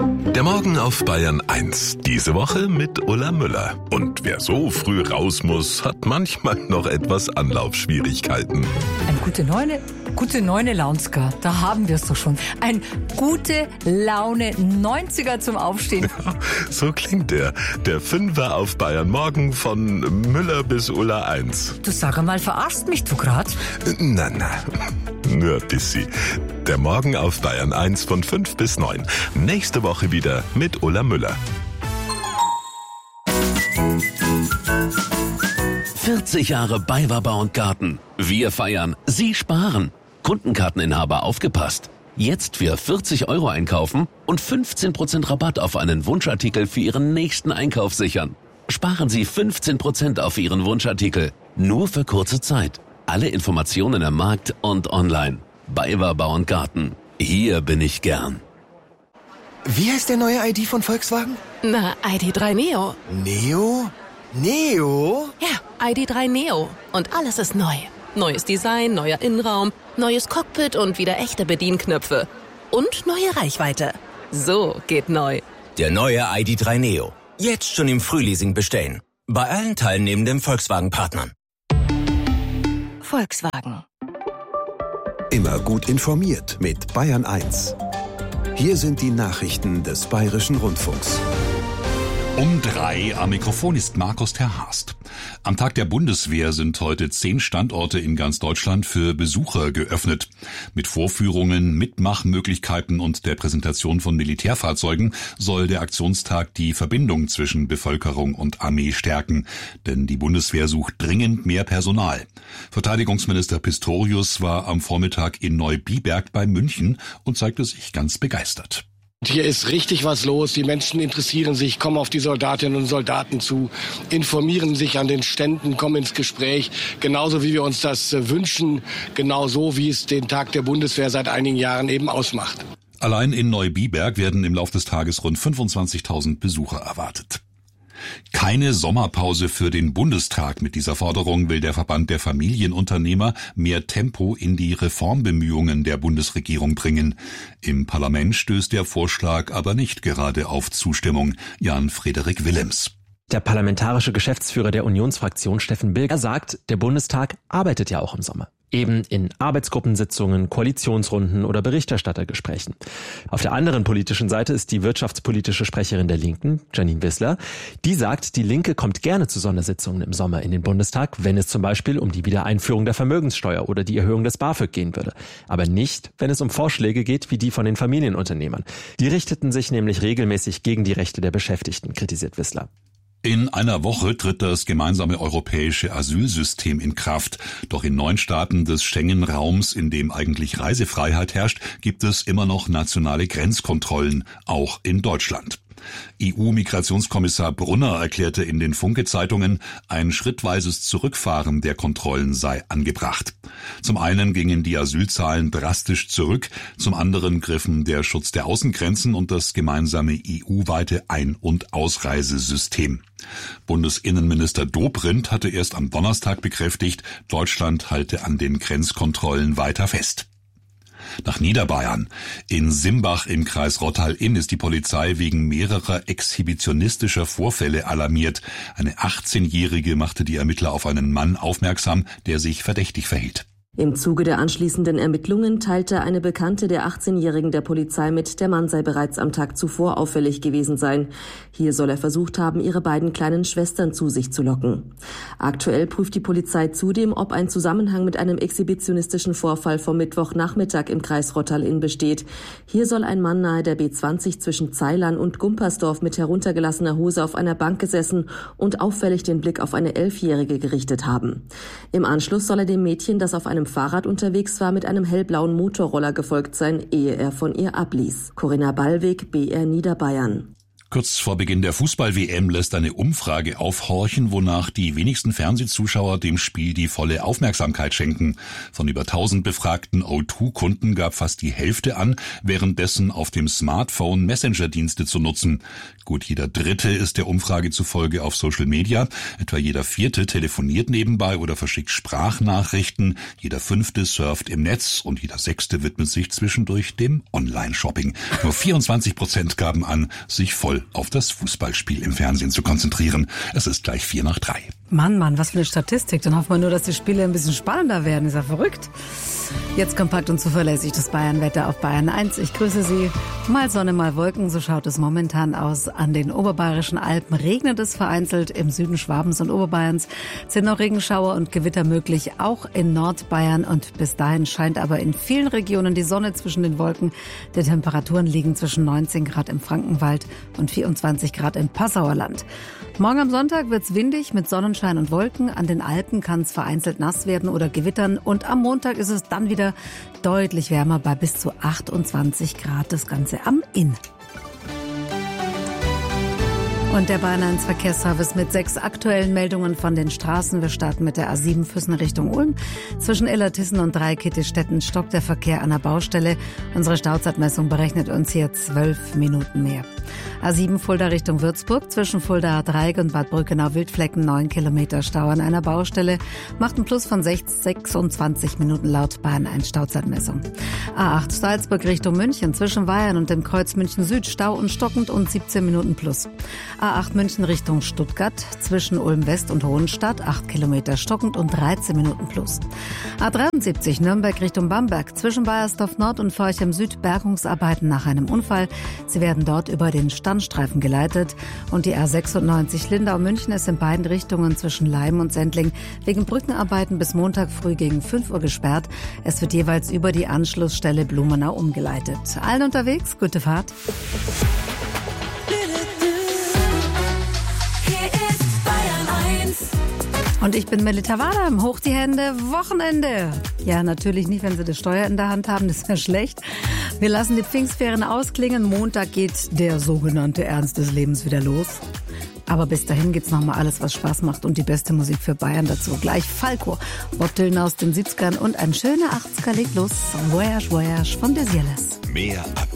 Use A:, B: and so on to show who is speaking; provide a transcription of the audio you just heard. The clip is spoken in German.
A: Der Morgen auf Bayern 1. Diese Woche mit Ulla Müller. Und wer so früh raus muss, hat manchmal noch etwas Anlaufschwierigkeiten.
B: Ein gute Neune Launska, da haben wir es doch schon. Ein gute Laune 90er zum Aufstehen.
A: So klingt der Fünfer auf Bayern Morgen von Müller bis Ulla 1.
B: Du sag einmal, verarschst mich du grad?
A: Na, nur ein bisschen. Der Morgen auf Bayern 1 von 5 bis 9. Nächste Woche wieder mit Ulla Müller.
C: 40 Jahre BayWa Bau & Garten. Wir feiern, Sie sparen. Kundenkarteninhaber aufgepasst. Jetzt für 40 € einkaufen und 15% Rabatt auf einen Wunschartikel für Ihren nächsten Einkauf sichern. Sparen Sie 15% auf Ihren Wunschartikel. Nur für kurze Zeit. Alle Informationen am Markt und online. BayWa Bau & Garten. Hier bin ich gern.
D: Wie heißt der neue ID von Volkswagen?
E: Na, ID.3 Neo.
D: Neo? Neo?
E: Ja, ID.3 Neo. Und alles ist neu. Neues Design, neuer Innenraum, neues Cockpit und wieder echte Bedienknöpfe. Und neue Reichweite. So geht neu.
F: Der neue ID.3 Neo. Jetzt schon im Frühleasing bestellen. Bei allen teilnehmenden Volkswagen-Partnern.
E: Volkswagen.
G: Immer gut informiert mit Bayern 1. Hier sind die Nachrichten des Bayerischen Rundfunks.
H: Um 3 am Mikrofon ist Markus Terhast. Am Tag der Bundeswehr sind heute 10 Standorte in ganz Deutschland für Besucher geöffnet. Mit Vorführungen, Mitmachmöglichkeiten und der Präsentation von Militärfahrzeugen soll der Aktionstag die Verbindung zwischen Bevölkerung und Armee stärken. Denn die Bundeswehr sucht dringend mehr Personal. Verteidigungsminister Pistorius war am Vormittag in Neubiberg bei München und zeigte sich ganz begeistert.
I: Hier ist richtig was los. Die Menschen interessieren sich, kommen auf die Soldatinnen und Soldaten zu, informieren sich an den Ständen, kommen ins Gespräch. Genauso wie wir uns das wünschen, genauso wie es den Tag der Bundeswehr seit einigen Jahren eben ausmacht.
H: Allein in Neubiberg werden im Lauf des Tages rund 25.000 Besucher erwartet. Keine Sommerpause für den Bundestag. Mit dieser Forderung will der Verband der Familienunternehmer mehr Tempo in die Reformbemühungen der Bundesregierung bringen. Im Parlament stößt der Vorschlag aber nicht gerade auf Zustimmung. Jan-Frederik Willems.
J: Der parlamentarische Geschäftsführer der Unionsfraktion Steffen Bilger sagt, der Bundestag arbeitet ja auch im Sommer. Eben in Arbeitsgruppensitzungen, Koalitionsrunden oder Berichterstattergesprächen. Auf der anderen politischen Seite ist die wirtschaftspolitische Sprecherin der Linken, Janine Wissler. Die sagt, die Linke kommt gerne zu Sondersitzungen im Sommer in den Bundestag, wenn es zum Beispiel um die Wiedereinführung der Vermögenssteuer oder die Erhöhung des BAföG gehen würde. Aber nicht, wenn es um Vorschläge geht wie die von den Familienunternehmern. Die richteten sich nämlich regelmäßig gegen die Rechte der Beschäftigten, kritisiert Wissler.
H: In einer Woche tritt das gemeinsame europäische Asylsystem in Kraft. Doch in 9 Staaten des Schengen-Raums, in dem eigentlich Reisefreiheit herrscht, gibt es immer noch nationale Grenzkontrollen, auch in Deutschland. EU-Migrationskommissar Brunner erklärte in den Funke-Zeitungen, ein schrittweises Zurückfahren der Kontrollen sei angebracht. Zum einen gingen die Asylzahlen drastisch zurück, zum anderen griffen der Schutz der Außengrenzen und das gemeinsame EU-weite Ein- und Ausreisesystem. Bundesinnenminister Dobrindt hatte erst am Donnerstag bekräftigt, Deutschland halte an den Grenzkontrollen weiter fest. Nach Niederbayern. In Simbach im Kreis Rottal-Inn ist die Polizei wegen mehrerer exhibitionistischer Vorfälle alarmiert. Eine 18-Jährige machte die Ermittler auf einen Mann aufmerksam, der sich verdächtig verhielt.
K: Im Zuge der anschließenden Ermittlungen teilte eine Bekannte der 18-Jährigen der Polizei mit, der Mann sei bereits am Tag zuvor auffällig gewesen sein. Hier soll er versucht haben, ihre beiden kleinen Schwestern zu sich zu locken. Aktuell prüft die Polizei zudem, ob ein Zusammenhang mit einem exhibitionistischen Vorfall vom Mittwochnachmittag im Kreis Rottal-Inn besteht. Hier soll ein Mann nahe der B20 zwischen Zeilern und Gumpersdorf mit heruntergelassener Hose auf einer Bank gesessen und auffällig den Blick auf eine 11-Jährige gerichtet haben. Im Anschluss soll er dem Mädchen, das auf einem Fahrrad unterwegs war, mit einem hellblauen Motorroller gefolgt sein, ehe er von ihr abließ. Corinna Ballweg, BR Niederbayern.
H: Kurz vor Beginn der Fußball-WM lässt eine Umfrage aufhorchen, wonach die wenigsten Fernsehzuschauer dem Spiel die volle Aufmerksamkeit schenken. Von über 1000 befragten O2-Kunden gab fast die Hälfte an, währenddessen auf dem Smartphone Messenger-Dienste zu nutzen. Gut jeder Dritte ist der Umfrage zufolge auf Social Media, etwa jeder Vierte telefoniert nebenbei oder verschickt Sprachnachrichten, jeder Fünfte surft im Netz und jeder Sechste widmet sich zwischendurch dem Online-Shopping. Nur 24% gaben an, sich voll auf das Fußballspiel im Fernsehen zu konzentrieren. Es ist gleich 2:45.
B: Mann, was für eine Statistik. Dann hoffen wir nur, dass die Spiele ein bisschen spannender werden. Ist ja verrückt. Jetzt kompakt und zuverlässig das Bayern-Wetter auf Bayern 1. Ich grüße Sie. Mal Sonne, mal Wolken, so schaut es momentan aus. An den oberbayerischen Alpen regnet es vereinzelt. Im Süden Schwabens und Oberbayerns sind noch Regenschauer und Gewitter möglich, auch in Nordbayern. Und bis dahin scheint aber in vielen Regionen die Sonne zwischen den Wolken. Die Temperaturen liegen zwischen 19 Grad im Frankenwald und 24 Grad im Passauer Land. Morgen am Sonntag wird's windig mit Sonnenschein und Wolken. An den Alpen kann es vereinzelt nass werden oder gewittern. Und am Montag ist es dann wieder deutlich wärmer bei bis zu 28 Grad. Das Ganze am Inn. Und der Bayern 1 Verkehrsservice mit 6 aktuellen Meldungen von den Straßen. Wir starten mit der A7 Füssen Richtung Ulm. Zwischen Illertissen und Dreikitte-Stetten stockt der Verkehr an der Baustelle. Unsere Stauzeitmessung berechnet uns hier 12 Minuten mehr. A7 Fulda Richtung Würzburg. Zwischen Fuldaer Dreieck und Bad Brückenau-Wildflecken 9 Kilometer Stau an einer Baustelle. Macht einen Plus von 26 Minuten laut Bayern 1 Stauzeitmessung. A8 Salzburg Richtung München. Zwischen Weyern und dem Kreuz München Süd Stau und stockend und 17 Minuten plus. A8 München Richtung Stuttgart, zwischen Ulm West und Hohenstadt, 8 Kilometer stockend und 13 Minuten plus. A73 Nürnberg Richtung Bamberg, zwischen Baiersdorf Nord und Forchheim Süd, Bergungsarbeiten nach einem Unfall. Sie werden dort über den Standstreifen geleitet. Und die A96 Lindau München ist in beiden Richtungen zwischen Leim und Sendling wegen Brückenarbeiten bis Montag früh gegen 5 Uhr gesperrt. Es wird jeweils über die Anschlussstelle Blumenau umgeleitet. Allen unterwegs, gute Fahrt. Und ich bin Melita Wadam. Hoch die Hände, Wochenende. Ja, natürlich nicht, wenn Sie das Steuer in der Hand haben, das wäre schlecht. Wir lassen die Pfingstferien ausklingen. Montag geht der sogenannte Ernst des Lebens wieder los. Aber bis dahin gibt's nochmal alles, was Spaß macht und die beste Musik für Bayern dazu. Gleich Falco, Bob Dylan aus den 70ern und ein schöner 80er legt los. Voyage, Voyage von Desieless.
A: Mehr ab